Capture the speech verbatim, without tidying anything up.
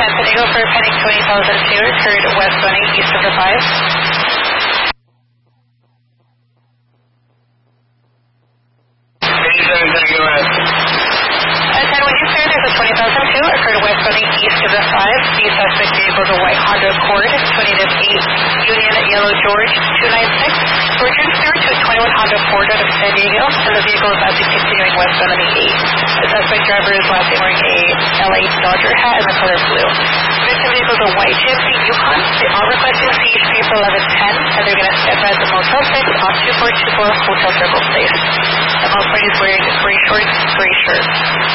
San Diego for pending twenty thousand two, occurred westbound east of the five. eighty-seven ten, go ahead. Uh, ten, when you clear, there's a twenty thousand two, occurred westbound east of the five. The suspect vehicle is a white Honda Accord, twenty to eight, Union Yellow George two nine six. Return clear to a twenty-one Honda Ford out of San Diego, and the vehicle is actually continuing westbound on the eight. The suspect driver is last seen wearing a L A Dodger hat in the color blue. The victim vehicle is a white G M C Yukon. They are requesting C H P for eleven ten, and they're going to step at the Motel six on two four two four Hotel Circle Place. The most party is wearing gray shorts, gray shirt.